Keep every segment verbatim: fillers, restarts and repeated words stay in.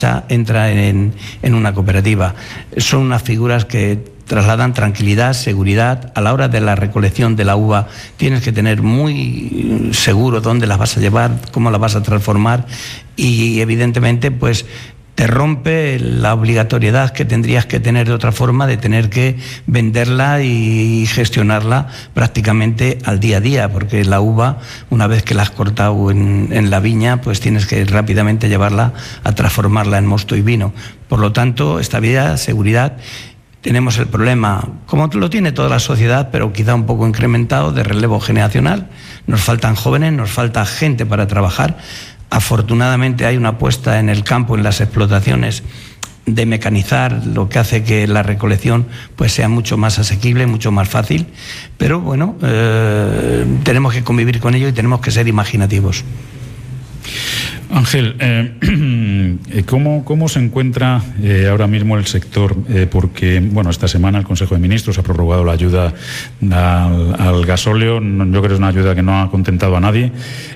entra en, en una cooperativa. Son unas figuras que trasladan tranquilidad, seguridad. A la hora de la recolección de la uva tienes que tener muy seguro dónde las vas a llevar, cómo las vas a transformar y evidentemente pues te rompe la obligatoriedad que tendrías que tener de otra forma de tener que venderla y gestionarla prácticamente al día a día, porque la uva, una vez que la has cortado en, en la viña, pues tienes que rápidamente llevarla a transformarla en mosto y vino. Por lo tanto, estabilidad, seguridad. Tenemos el problema, como lo tiene toda la sociedad, pero quizá un poco incrementado, de relevo generacional. Nos faltan jóvenes, nos falta gente para trabajar. Afortunadamente hay una apuesta en el campo, en las explotaciones, de mecanizar, lo que hace que la recolección pues sea mucho más asequible, mucho más fácil. Pero bueno, eh, tenemos que convivir con ello y tenemos que ser imaginativos. Ángel, eh, ¿cómo, ¿cómo se encuentra eh, ahora mismo el sector? Eh, porque, bueno, esta semana el Consejo de Ministros ha prorrogado la ayuda al, al gasóleo. Yo creo que es una ayuda que no ha contentado a nadie,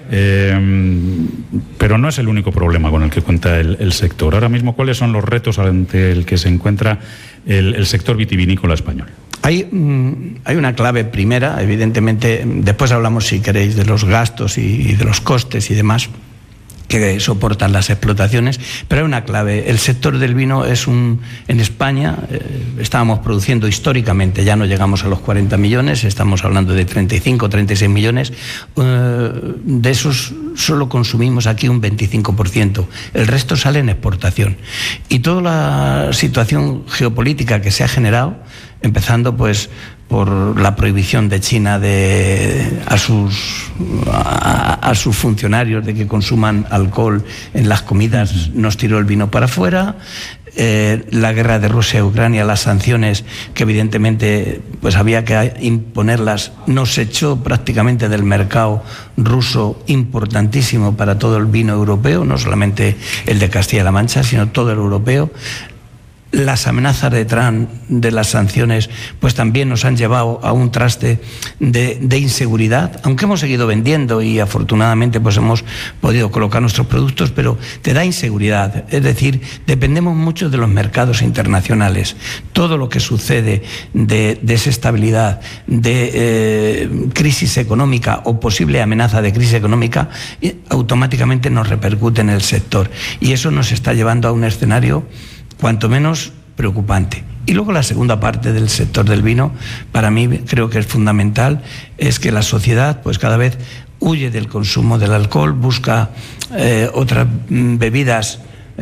eh, pero no es el único problema con el que cuenta el, el sector. Ahora mismo, ¿cuáles son los retos ante el que se encuentra el, el sector vitivinícola español? Hay, hay una clave primera, evidentemente, después hablamos, si queréis, de los gastos y, y de los costes y demás que soportan las explotaciones, pero hay una clave. El sector del vino es un... En España eh, estábamos produciendo históricamente, ya no llegamos a los cuarenta millones, estamos hablando de treinta y cinco, treinta y seis millones, eh, de esos solo consumimos aquí un veinticinco por ciento, el resto sale en exportación. Y toda la situación geopolítica que se ha generado, empezando pues por la prohibición de China de, a, sus, a, a sus funcionarios de que consuman alcohol en las comidas, nos tiró el vino para afuera, eh, la guerra de Rusia y Ucrania, las sanciones que evidentemente pues había que imponerlas, nos echó prácticamente del mercado ruso, importantísimo para todo el vino europeo, no solamente el de Castilla-La Mancha, sino todo el europeo. Las amenazas de Trump, de las sanciones, pues también nos han llevado a un traste de, de inseguridad, aunque hemos seguido vendiendo y afortunadamente pues hemos podido colocar nuestros productos, pero te da inseguridad. Es decir, dependemos mucho de los mercados internacionales. Todo lo que sucede de desestabilidad, de eh, crisis económica o posible amenaza de crisis económica, automáticamente nos repercute en el sector. Y eso nos está llevando a un escenario cuanto menos preocupante. Y luego la segunda parte del sector del vino, para mí creo que es fundamental, es que la sociedad pues cada vez huye del consumo del alcohol, busca eh, otras bebidas,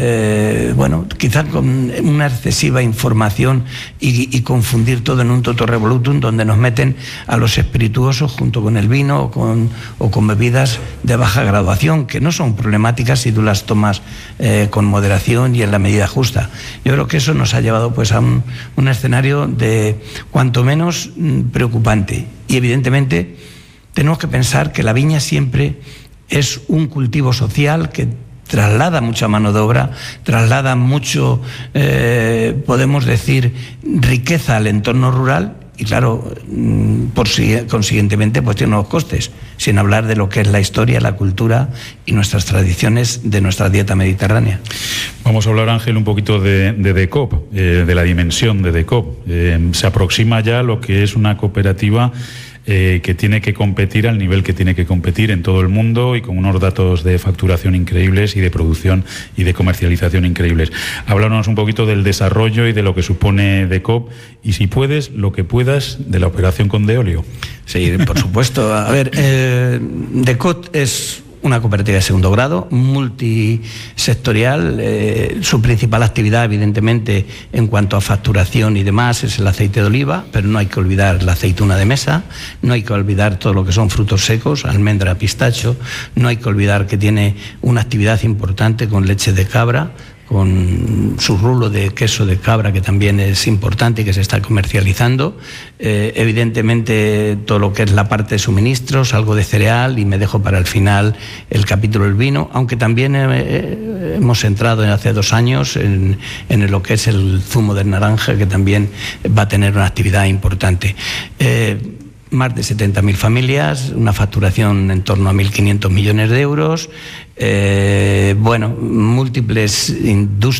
eh, bueno, quizás con una excesiva información y, y confundir todo en un toto revolutum, donde nos meten a los espirituosos junto con el vino o con, o con bebidas de baja graduación, que no son problemáticas si tú las tomas eh, con moderación y en la medida justa. Yo creo que eso nos ha llevado pues a un, un escenario de cuanto menos mm, preocupante. Y evidentemente tenemos que pensar que la viña siempre es un cultivo social que traslada mucha mano de obra, traslada mucho, eh, podemos decir, riqueza al entorno rural y claro, por consiguientemente pues tiene unos costes, sin hablar de lo que es la historia, la cultura y nuestras tradiciones de nuestra dieta mediterránea. Vamos a hablar, Ángel, un poquito de, de DECOOP, eh, de la dimensión de DECOOP. Eh, se aproxima ya lo que es una cooperativa Eh, que tiene que competir al nivel que tiene que competir en todo el mundo y con unos datos de facturación increíbles y de producción y de comercialización increíbles. Háblanos un poquito del desarrollo y de lo que supone DECOOP y, si puedes, lo que puedas de la operación con Deolio. Sí, por supuesto. A ver, eh, DECOOP es una cooperativa de segundo grado, multisectorial. Eh, su principal actividad, evidentemente, en cuanto a facturación y demás, es el aceite de oliva, pero no hay que olvidar la aceituna de mesa, no hay que olvidar todo lo que son frutos secos, almendra, pistacho, no hay que olvidar que tiene una actividad importante con leche de cabra, con su rulo de queso de cabra, que también es importante y que se está comercializando. Eh, evidentemente todo lo que es la parte de suministros, algo de cereal, y me dejo para el final el capítulo del vino, aunque también eh, hemos entrado en hace dos años en, en lo que es el zumo de naranja, que también va a tener una actividad importante. Eh, más de setenta mil familias, una facturación en torno a mil quinientos millones de euros, eh, bueno, múltiples industrias.